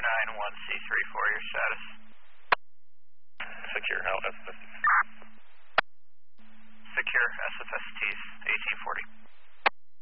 291C3 for your status. Secure LSS. Secure SFSTs 1840.